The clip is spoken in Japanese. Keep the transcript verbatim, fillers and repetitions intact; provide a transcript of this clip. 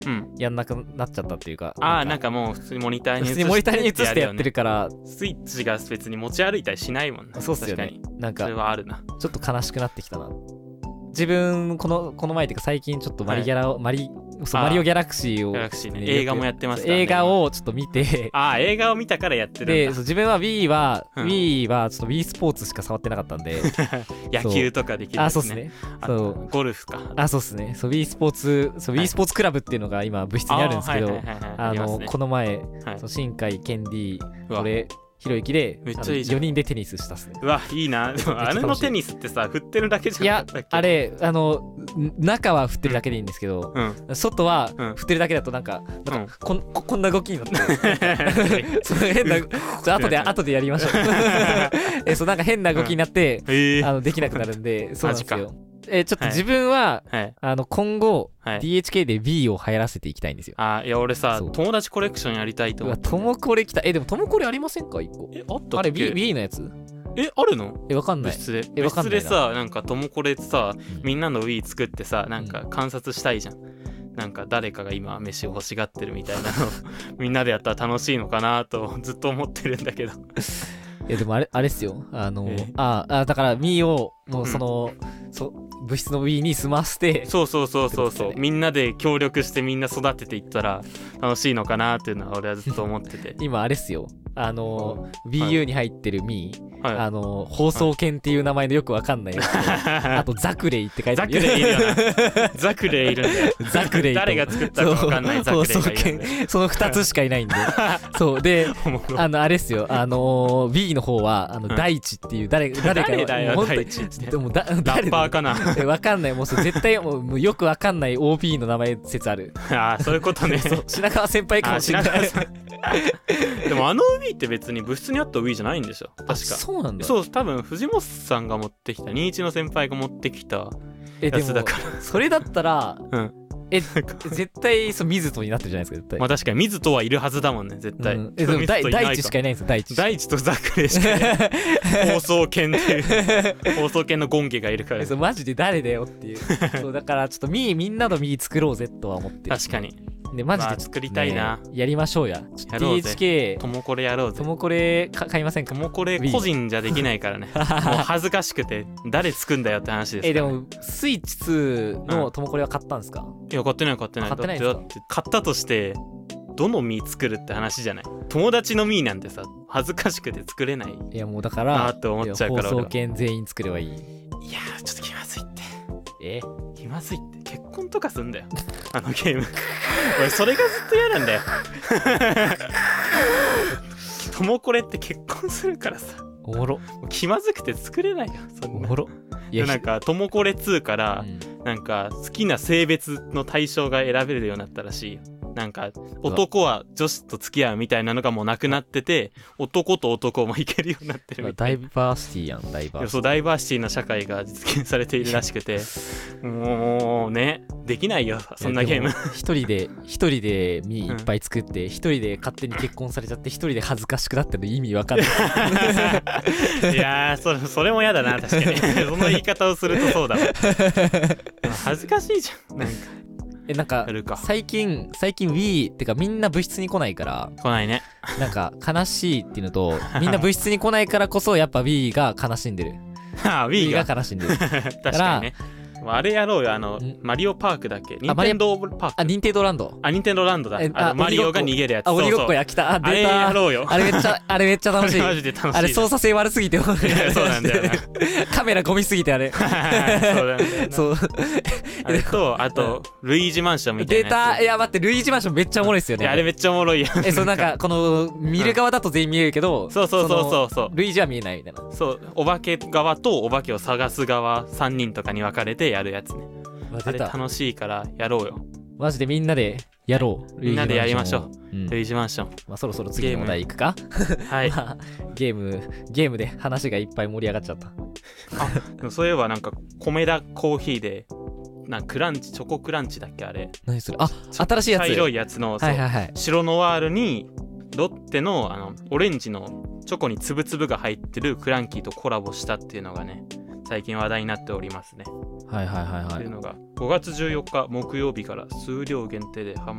やんなくなっちゃったっていうか、 ああなんかもう普通にモニターに映して普通にモニターに映してやってるから、 スイッチが別に持ち歩いたりしないもんね。 そうっすよね。 確かになんかそれはあるな。 ちょっと悲しくなってきたな。自分このこの前っていうか最近ちょっとマリギャラを、はい、マリそうマリオギャラクシーを、 ギャラクシーね、映画もやってますからね。映画をちょっと見て、 ああ映画を見たからやってるんだ。 でそう自分は Wii は、うん、Wii はちょっと Wii スポーツしか触ってなかったんで野球とかできるんですね。 あそうっすね。そうゴルフか。 あそうっすね。そう Wii スポーツそう、はい、Wii スポーツクラブっていうのが今部室にあるんですけど、あの、ね、この前、はい、そう新海ケンディ俺ひろゆきでめっちゃいいじゃん。 よにんでテニスしたっすね。 うわいいな。でもあれのテニスってさ振ってるだけじゃん。 いやあれあの中は振ってるだけでいいんですけど、うん、外は振ってるだけだとなんか、うん、なんか こ, んこんな動きになってその変な後で後でやりましょうえそうなんか変な動きになって、うんえー、あのできなくなるんでそうなんですよ。えちょっと自分は、はい、あの今後、はい、ディーエイチケー で B を流行らせていきたいんですよ。 あいや俺さ友達コレクションやりたいと思って。 友コレきたえでも友コレありませんかいっこ。 えあったっけあれ B, B のやつえあるのえわかんない。 部室で部室でさなんか友コレさ、うん、みんなの Wii 作ってさなんか観察したいじゃん、うん、なんか誰かが今飯を欲しがってるみたいなのみんなでやったら楽しいのかなとずっと思ってるんだけどいやでもあれあれっすよあのああだから Wii をもうその、うん、そ部室の Wii に済ませてそうそうそうそうそう、ね、みんなで協力してみんな育てていったら楽しいのかなっていうのは俺はずっと思ってて今あれっすよあの ビーユー に入ってる Mii、はい、あの放送犬っていう名前のよくわかんないやつ、はい、あとザクレイって書いてある。 ザクレイいるよなザクレイいるんだよ。 ザクレイ誰が作ったかわかんないザクレイがいるんだよ。 放送犬そのふたつしかいないんでそうであのあれっすよあの B の方はあの大地っていう誰誰か誰だよ大地ってでもだラッパーかなわかんないもう絶対もうもうよくわかんない オービー の名前説ある。 ああそういうことねそう品川先輩かもしれないでもあの Wii って別に部室にあった Wii じゃないんでしょ確か。 そうなんだ。 そう多分藤本さんが持ってきたにじゅういちの先輩が持ってきたやつだから。 えでもそれだったら、うん、え絶対そう水戸になってるじゃないですか絶対。 まあ確かに水戸はいるはずだもんね絶対、うん、 えでも大地しかいないんですよ大地大地とザクレしかいない放送犬っていう放送犬のゴンゲがいるからそうマジで誰だよっていうそうだからちょっとミーみんなのミー作ろうぜとは思ってる。 確かにでマジで、ねまあ、作りたいな。 やりましょうや。 やろうぜディーエイチケーともこれやろうぜ。 ともこれ買いませんか。 ともこれ個人じゃできないからねもう恥ずかしくて誰作んだよって話ですから、ね、 えでもスイッチツーのともこれは買ったんですか。 いや買ってない買ってない。 買ってないですか。 だって買ったとしてどのミー作るって話じゃない。友達のミーなんてさ恥ずかしくて作れない。 いやもうだからなって思っちゃうから放送権全員作ればいい。いやーちょっと気まずいって。 え気まずいって結婚とかすんだよあのゲーム俺それがずっと嫌なんだよともこれって結婚するからさおもろ気まずくて作れないよそんな。 おもろいやなんかともこれツーから、うん、なんか好きな性別の対象が選べるようになったらしいよ。なんか男は女子と付き合うみたいなのがもうなくなってて男と男もいけるようになってるみたいな。 ダイバーシティやんダイバーシティ。 そうダイバーシティな社会が実現されているらしくてもうねできないよそんなゲーム。 一人で一人でミーいっぱい作って一、うん、人で勝手に結婚されちゃって一人で恥ずかしくなってるの意味わかんないいやー そ, それもやだな確かにその言い方をするとそうだわ恥ずかしいじゃんなんか。 えなんか最近最近 Wii ってかみんな部室に来ないから来ないねなんか悲しいっていうのとみんな部室に来ないからこそやっぱ Wii が悲しんでるああ Wii が悲しんでる確かにね。あれやろうよあのマリオパークだっけ。ニンテンドーパーク。 あニンテンドーランド。 あニンテンドーランドだ。あのマリオが逃げるやつ。 あ鬼ごっこや来た。ああれやろうよ。 あれめっちゃあれめっちゃ楽しい。 マジで楽しい。 あれ操作性悪すぎてそうなんだよなカメラゴミすぎてあれそうなんだよなそうあれとあとルイージマンションみたいなやつ。 出た。いや待ってルイージマンションめっちゃおもろいっすよね。 いやあれめっちゃおもろいやん。 えそうなんかこの見る側だと全員見えるけどそうそうそうそうそうルイージは見えないみたいな。 そうお化け側とお化けを探す側さんにんとかに分かれてやるやつね。あれ楽しいからやろうよマジで。みんなでやろう。 みんなでやりましょう、うん、ルイージマンション。 まあそろそろ次のお題いくかはい、 まあ、ゲームゲームで話がいっぱい盛り上がっちゃったあでもそういえばなんか米田コーヒーでなんかクランチチョコクランチだっけあれ。 何それ。あ新しいやつ。 茶色いやつの、 はいはいはい、 白ノワールにロッテのあのオレンジのチョコにつぶつぶが入ってるクランキーとコラボしたっていうのがね最近話題になっておりますね。 はいはいはいはい。 っていうのがごがつじゅうよっか木曜日から数量限定で販